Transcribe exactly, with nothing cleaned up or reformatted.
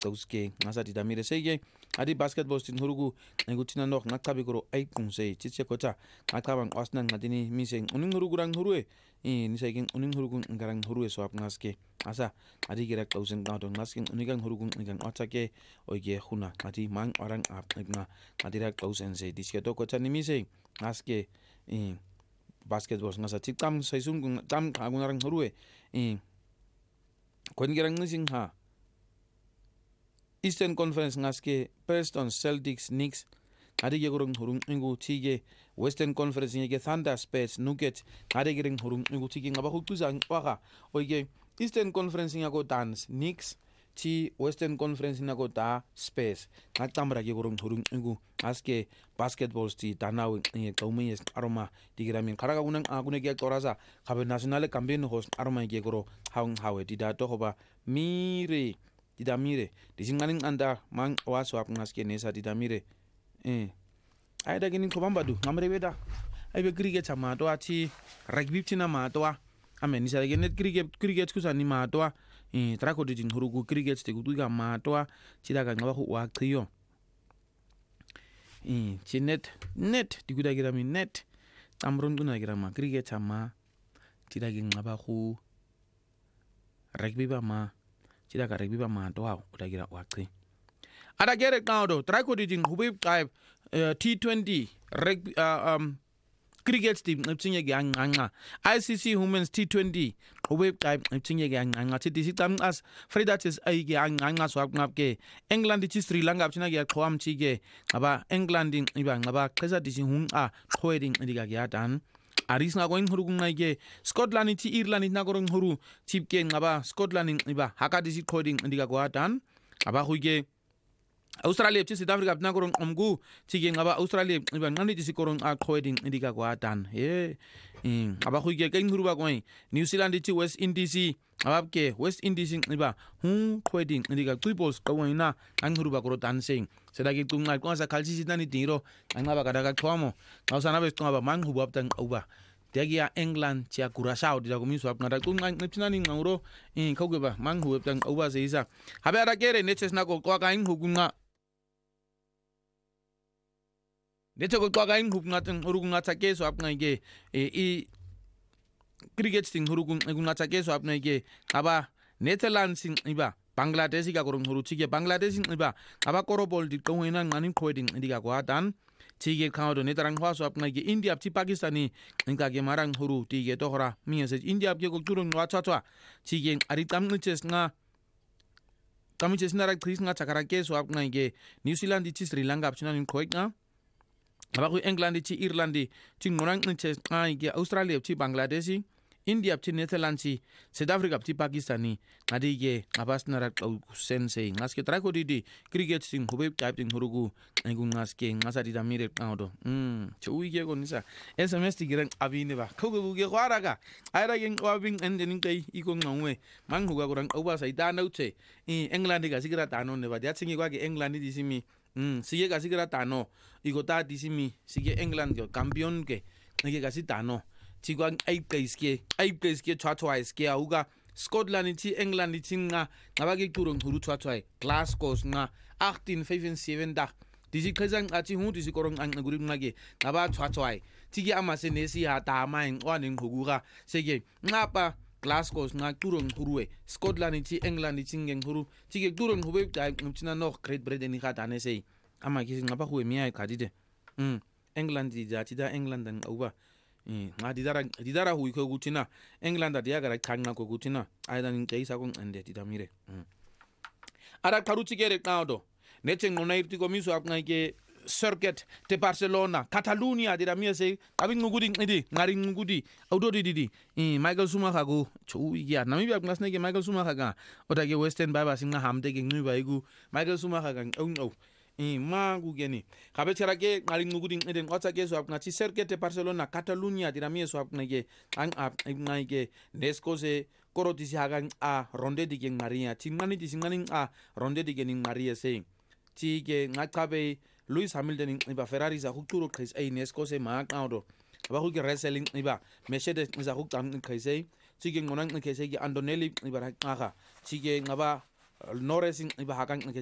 qawske ngasa didamire sege adi basketball stin hurugu ngutina nok ngakabi goro ay kungse chiche kota ngakabang osnan ngadini mise uning hurugu rang hurue i ni sege uning hurugu ngarang hurue swap ngaske asa adi gira qawsen ngado ngaske unigang hurugu ngang otake oige khuna adi mang orang ap ngna adira qawsen se disketo kota ni mise ngaske i basketball ngasa tikam saisung tam agunarang hurue i kongerang ngising ha Eastern Conference ngaske Preston Celtics Knicks adi gegurung hurung ingu tige Western Conference ngege Thunder Spurs Nuggets adi gegurung hurung ingu tige ngaba hukuza waka oige Eastern Conference ngago Dance Knicks ti Western Conference ngago da Spurs ngatamra gegurung hurung ingu aske basketball sti tanaw nge kaumi aroma digiramin karaga unang agune ge toraza kabe national campaign host aroma geguro haung hawe didato hoba mire didamire disinganing anda mang waso ap ngaske nesa didamire eh ay da ginin ko bambadu ngamre beda ay be cricket sama to ati rugby tina ma to amen isa genet cricket cricket kusani ma to eh trako dijin hurugu cricket te guduga ma to chida ga ngaba wa kriyo eh chinet net diguda gira mi net tamron guna gira ma cricket sama chida ga ngaba khu rugby ba ma chida ka rugby ba ma to wa udagira wakri ada gere kaudo try ko dijin hubib type T twenty rugby uh, um cricket team nipsinye ge anga I C C Women's T twenty hubib type nipsinye ge anga chiti sitam as fredatis ai ge anga swap ngap ke England chi Sri Lanka china ge khwam chi ge aba England iba ngaba khesa disi hun a khoeding ndiga ge atan aris nga going huru ngai Scotland ti Ireland na gorong huru chipke ngaba Scotland iba hakadi si coding ndiga go atan aba huige Australia ti South Africa na gorong omgu chige ngaba Australia iba ngani ti si korong a coding ndiga go atan he aba huige kain huru ba goi New Zealand ti West Indies aba ke West Indies iba hun coding ndiga three balls ko ina ang huru ba go dancing sedagi tunga ko sa kalsi sitani tiro angaba kadaga khomo kausana be tunga ba mang hubab tang uba degia England chia Curaçao dia komi swap ngada tunga nipsinani nguro in khoge ba mang hubab tang uba se isa habe ara kere neches na ko kwa kain hugunga neche ko kwa kain hugunga tang urugunga take swap ngai e cricket sing hurugun ugunga take swap ngai aba Netherlands sing iba Bangladesh ga gorong huru chige Bangladesh iba aba korobol di ko ina ngani coding ndiga ko atan chige khawdo ne tarang hwa swap ngai India ti Pakistani inga ge marang huru ti ge tohra mi se India ge ko turun wa cha cha chige aritam nches nga kamiches na rak tris nga chakara ke swap ngai ge New Zealand ti Sri Lanka china ni ko nga aba ko England ti Ireland ti ngorang nches ngai ge Australia ti Bangladesh India ti Netherlands South Africa ti Pakistani adige abasnara sensei ngaske trako didi cricket sing hubeb type ting hurugu ngu ngaske ngasadi da mire kaudo mm chuige ko nisa S M S ti giran abine ba ko go ge kwaraga aira gen wabing ending kai iko ngwe mang huga gorang oba sai da nauche in England ga sigira tano ne ba dia singi kwa ge England di simi mm sige ga sigira tano iko ta di simi sige England ge champion ke nge ga si tano Chigwang eight guys ke eight guys ke chwa chwa ke auga Scotland ti England ti nga ngabage turung huru chwa chwa Glasgow nga eighteen fifty-seven da disi khazang ati hu disi korong ang nguri ngage ngaba chwa chwa tigi amase nesi ha ta main waning huguga sege ngapa Glasgow nga turung huru Scotland ti England ti ngeng huru tigi turung hube ta ngchina no Great Britain ka ta ne sei ama kisi ngaba huwe miya kadide mm England ti da ti da England dan auba nga didara didara hui ko gutina England dia gara kanga ko gutina aidan kai sa kon ande didamire ara karuchi gere kaudo neche ngona irti ko miso ap ngai circuit de Barcelona Catalonia didamire se abin ngudi idi ngari ngudi audo didi Michael Schumacher go chu ya namibia ngasne ke Michael Schumacher ga otage Western baba singa hamde ke ngiba igu Michael Schumacher ga oh i mangu geni kabe cherake ngari nguguding eden otake so apna ti circuit Barcelona Catalonia diramie so apna ge ang ap ngai ge nesco se koroti si hagan a ronde dige ngaria ti ngani ti ngani a ronde dige ni ngaria se ti ge ngakabe Lewis Hamilton iba Ferrari za hukuro kris ai nesco se ma kaudo ba hu ge wrestling iba Mercedes za huk tam kris ai ti ge ngonan kris ai Antonelli iba ngaka ti ge ngaba Norris inxiba hakanxike